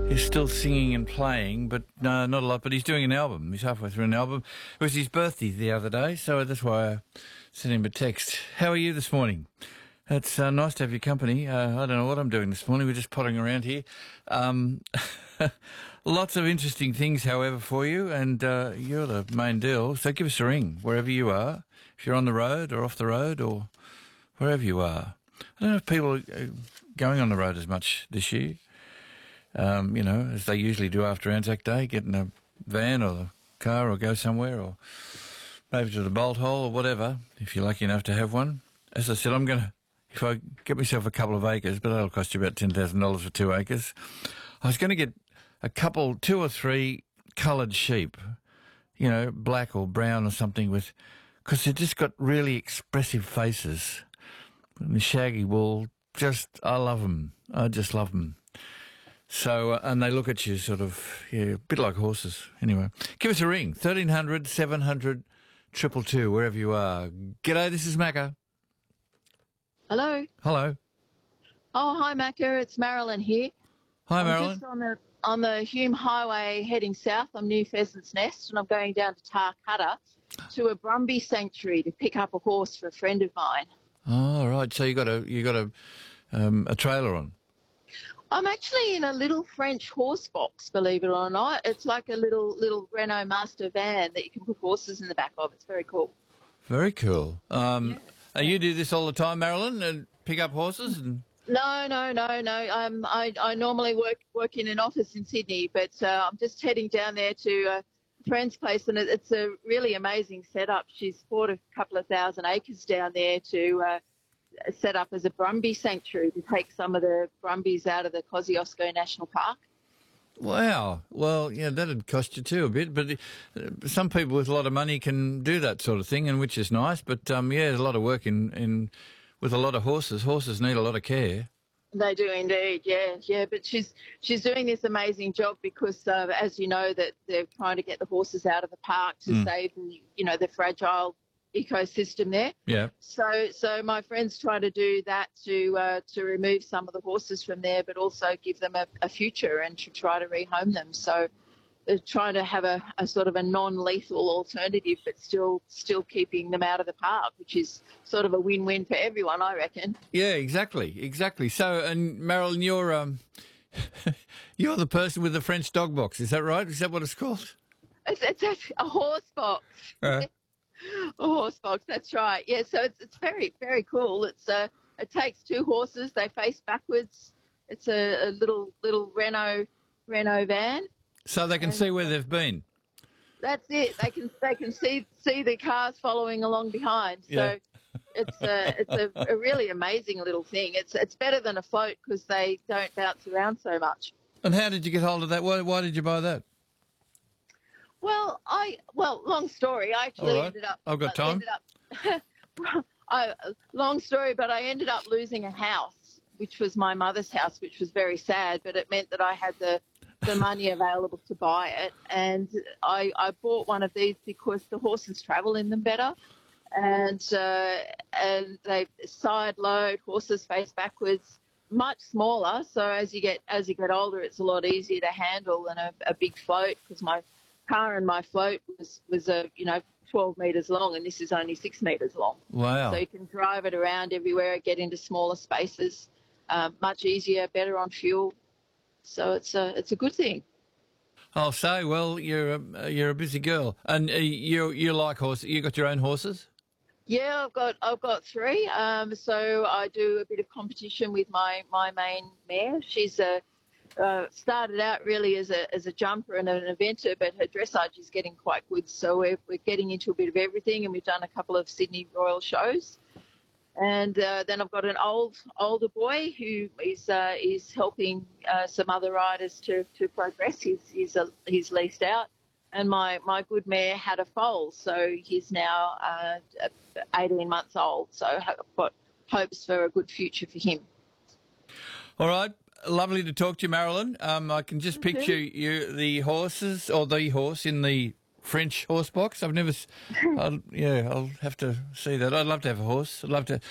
He's still singing and playing, but no, not a lot. But he's doing an album. He's halfway through an album. It was his birthday the other day, so that's why I sent him a text. How are you this morning? It's nice to have your company. I don't know what I'm doing this morning. We're just potting around here. Lots of interesting things, however, for you, and you're the main deal. So give us a ring wherever you are, if you're on the road or off the road or wherever you are. I don't know if people are going on the road as much this year. As they usually do after Anzac Day, get in a van or a car or go somewhere or maybe to the bolt hole or whatever, if you're lucky enough to have one. As I said, if I get myself a couple of acres, but that'll cost you about $10,000 for 2 acres, I was going to get two or three coloured sheep, black or brown or something because they've just got really expressive faces. And the shaggy wool, I love them. I just love them. So, and they look at you sort of, a bit like horses. Anyway, give us a ring, 1300 700 222, wherever you are. G'day, this is Macca. Hello. Hello. Oh, hi, Macca. It's Marilyn here. Hi, Marilyn. I'm just on the Hume Highway heading south. I'm near Pheasant's Nest, and I'm going down to Tarcutta to a Brumby sanctuary to pick up a horse for a friend of mine. Oh, right. So you got a trailer on. I'm actually in a little French horse box, believe it or not. It's like a little Renault Master van that you can put horses in the back of. It's very cool. Very cool. Yeah. You do this all the time, Marilyn, and pick up horses? No. I normally work in an office in Sydney, but I'm just heading down there to a friend's place, and it's a really amazing setup. She's bought a couple of thousand acres down there to set up as a Brumby sanctuary to take some of the Brumbies out of the Kosciuszko National Park. Wow. Well, yeah, that'd cost you too a bit, but some people with a lot of money can do that sort of thing, and which is nice. But there's a lot of work in with a lot of horses. Horses need a lot of care. They do indeed, yeah. But she's doing this amazing job because, as you know, that they're trying to get the horses out of the park to save the fragile ecosystem there. Yeah. So my friends try to do that to remove some of the horses from there, but also give them a future and to try to rehome them. So they're trying to have a sort of a non-lethal alternative, but still keeping them out of the park, which is sort of a win-win for everyone, I reckon. Yeah, exactly. So, and Marilyn, you're you're the person with the French dog box. Is that right? Is that what it's called? It's a horse box. A horse box, that's right. Yeah, so it's very, very cool. It takes 2 horses. They face backwards. It's a little Renault van. So they can see where they've been. That's it. They can see the cars following along behind. So it's a really amazing little thing. It's better than a float because they don't bounce around so much. And how did you get hold of that? Why did you buy that? Well, long story. I actually ended up. I've got time. Long story, but I ended up losing a house, which was my mother's house, which was very sad. But it meant that I had the money available to buy it, and I bought one of these because the horses travel in them better, and they side load, horses face backwards, much smaller. So as you get older, it's a lot easier to handle than a big float, because my car and my float was 12 metres long, and this is only 6 metres long. Wow. So you can drive it around everywhere, get into smaller spaces, much easier, better on fuel. So it's a good thing. I'll say. Well, you're a busy girl, and you like horses. You got your own horses? Yeah, I've got 3. So I do a bit of competition with my main mare. She's started out really as a jumper and an eventer, but her dressage is getting quite good. So we're getting into a bit of everything, and we've done a couple of Sydney Royal shows. And then I've got an older boy who is helping some other riders to progress. He's leased out, and my good mare had a foal, so he's now 18 months old. So I've got hopes for a good future for him. All right. Lovely to talk to you, Marilyn. I can just picture the horse in the French horse box. I've never. I'll have to see that. I'd love to have a horse. I'd love to.